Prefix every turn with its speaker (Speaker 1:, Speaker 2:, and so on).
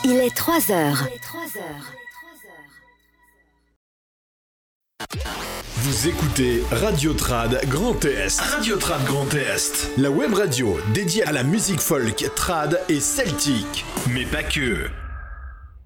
Speaker 1: Il est 3 heures.
Speaker 2: Vous écoutez Radio Trad Grand Est. Radio Trad Grand Est. La web radio dédiée à la musique folk, trad et celtique. Mais pas que.